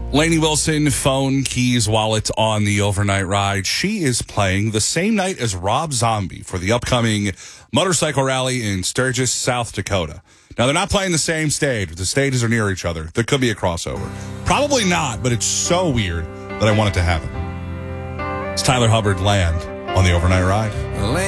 Lainey Wilson, phone, keys, wallet on the overnight ride. She is playing the same night as Rob Zombie for the upcoming motorcycle rally in Sturgis, South Dakota. Now, they're not playing the same stage. The stages are near each other. There could be a crossover. Probably not, but it's so weird that I want it to happen. It's Tyler Hubbard, Land on the overnight ride.